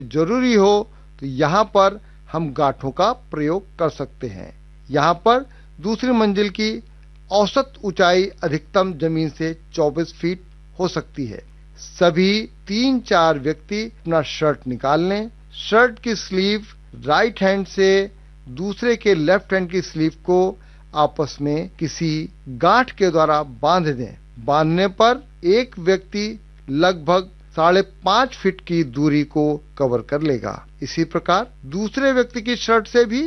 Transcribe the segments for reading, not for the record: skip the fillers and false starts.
जरूरी हो तो यहाँ पर हम गांठों का प्रयोग कर सकते हैं। यहाँ पर दूसरी मंजिल की औसत ऊंचाई अधिकतम जमीन से 24 फीट हो सकती है। सभी 3-4 व्यक्ति अपना शर्ट निकाल लें। शर्ट की स्लीव राइट हैंड से दूसरे के लेफ्ट हैंड की स्लीव को आपस में किसी गांठ के द्वारा बांध दें। बांधने पर एक व्यक्ति लगभग 5.5 फीट की दूरी को कवर कर लेगा। इसी प्रकार दूसरे व्यक्ति की शर्ट से भी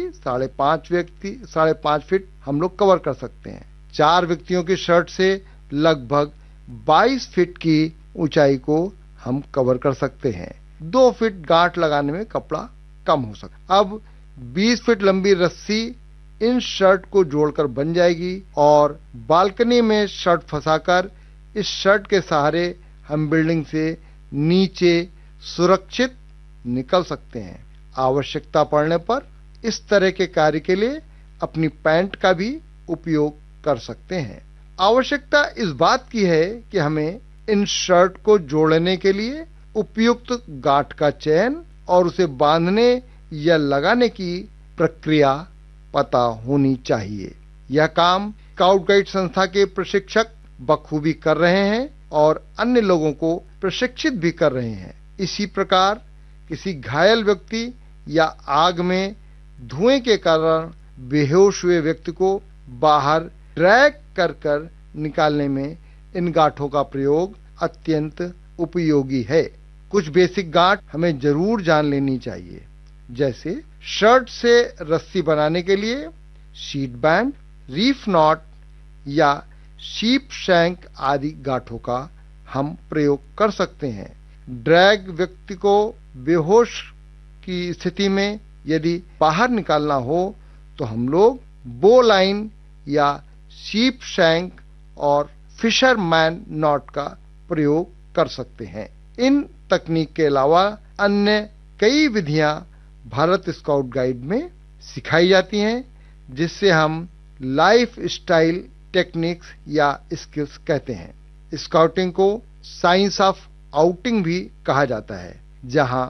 5.5 फीट हम लोग कवर कर सकते हैं। 4 व्यक्तियों की शर्ट से लगभग 22 फीट की ऊंचाई को हम कवर कर सकते हैं। 2 फीट गांठ लगाने में कपड़ा कम हो सकता। अब 20 फीट लंबी रस्सी इन शर्ट को जोड़कर बन जाएगी और बालकनी में शर्ट फंसाकर इस शर्ट के सहारे हम बिल्डिंग से नीचे सुरक्षित निकल सकते हैं। आवश्यकता पड़ने पर इस तरह के कार्य के लिए अपनी पैंट का भी उपयोग कर सकते हैं। आवश्यकता इस बात की है कि हमें इन शर्ट को जोड़ने के लिए उपयुक्त गांठ का चयन और उसे बांधने या लगाने की प्रक्रिया पता होनी चाहिए। यह काम स्काउट गाइड संस्था के प्रशिक्षक बखूबी कर रहे हैं और अन्य लोगों को प्रशिक्षित भी कर रहे हैं। इसी प्रकार किसी घायल व्यक्ति या आग में धुएं के कारण बेहोश हुए व्यक्ति को बाहर ड्रैग कर निकालने में इन गांठों का प्रयोग अत्यंत उपयोगी है। कुछ बेसिक गांठ हमें जरूर जान लेनी चाहिए, जैसे शर्ट से रस्सी बनाने के लिए शीट बैंड, रीफ नॉट या शीप शैंक आदि गांठों का हम प्रयोग कर सकते हैं। ड्रैग व्यक्ति को बेहोश की स्थिति में यदि बाहर निकालना हो तो हम लोग बो लाइन या शीप शैंक और फिशरमैन नॉट का प्रयोग कर सकते हैं। इन तकनीक के अलावा अन्य कई विधियां भारत स्काउट गाइड में सिखाई जाती हैं, जिससे हम लाइफ स्टाइल टेक्निक्स या स्किल्स कहते हैं। स्काउटिंग को साइंस ऑफ आउटिंग भी कहा जाता है, जहां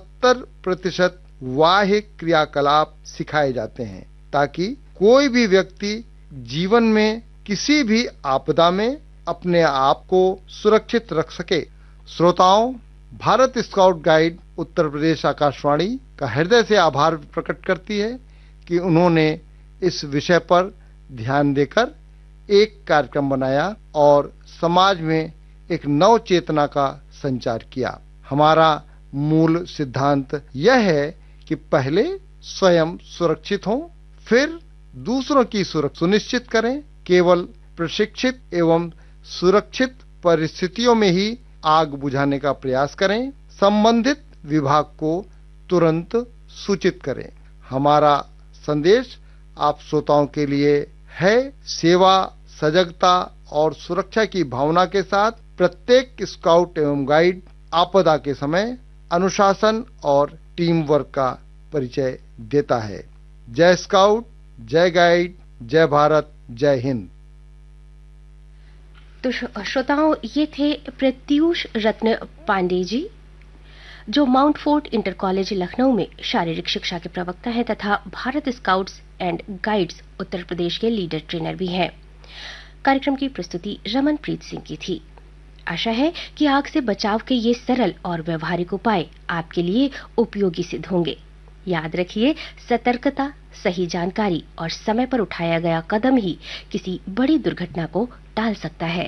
70% बाह्य क्रियाकलाप सिखाए जाते हैं ताकि कोई भी व्यक्ति जीवन में किसी भी आपदा में अपने आप को सुरक्षित रख सके। श्रोताओं, भारत स्काउट गाइड उत्तर प्रदेश आकाशवाणी का हृदय से आभार प्रकट करती है कि उन्होंने इस विषय पर ध्यान देकर एक कार्यक्रम बनाया और समाज में एक नव चेतना का संचार किया। हमारा मूल सिद्धांत यह है कि पहले स्वयं सुरक्षित हों, फिर दूसरों की सुरक्षा सुनिश्चित करें। केवल प्रशिक्षित एवं सुरक्षित परिस्थितियों में ही आग बुझाने का प्रयास करें। संबंधित विभाग को तुरंत सूचित करें। हमारा संदेश आप श्रोताओं के लिए है, सेवा, सजगता और सुरक्षा की भावना के साथ प्रत्येक स्काउट एवं गाइड आपदा के समय अनुशासन और टीम वर्क का परिचय देता है। जय स्काउट, जय गाइड, जय भारत, जय हिंद। तो श्रोताओं, ये थे प्रत्यूष रत्न पांडे जी, जो mount fort inter college Lucknow में शारीरिक शिक्षा के प्रवक्ता हैं तथा Bharat scouts and guides Uttar Pradesh के लीडर ट्रेनर भी हैं। कार्यक्रम की प्रस्तुति रमनप्रीत सिंह की थी। आशा है कि आग से बचाव के ये सरल और व्यवहारिक उपाय आपके लिए उपयोगी सिद्ध होंगे। याद रखिए, सतर्कता, सही जानकारी और समय पर उठाया गया कदम ही किसी बड़ी दुर्घटना को टाल सकता है।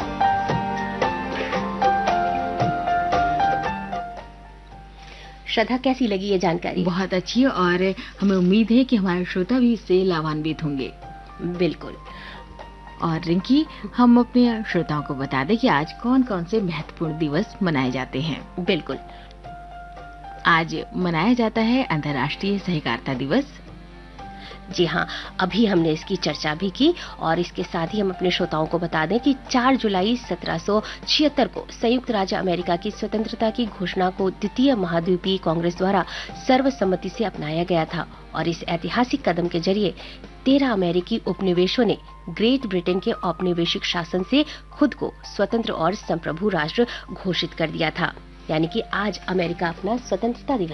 श्रद्धा, कैसी लगी ये जानकारी? बहुत अच्छी, और हमें उम्मीद है कि हमारे श्रोता भी इससे लाभान्वित होंगे। बिल्कुल। और रिंकी, हम अपने श्रोताओं को बता दें कि आज कौन कौन से महत्वपूर्ण दिवस मनाए जाते हैं। बिल्कुल। आज मनाया जाता है अंतर्राष्ट्रीय सहकारिता दिवस। जी हाँ, अभी हमने इसकी चर्चा भी की और इसके साथ ही हम अपने श्रोताओं को बता दें कि 4 जुलाई 1776 को संयुक्त राज्य अमेरिका की स्वतंत्रता की घोषणा को द्वितीय महाद्वीपीय कांग्रेस द्वारा सर्वसम्मति से अपनाया गया था और इस ऐतिहासिक कदम के जरिए 13 अमेरिकी उपनिवेशों ने ग्रेट ब्रिटेन के औपनिवेशिक शासन से खुद को स्वतंत्र और संप्रभु राष्ट्र घोषित कर दिया था। यानी कि आज अमेरिका अपना स्वतंत्रता दिवस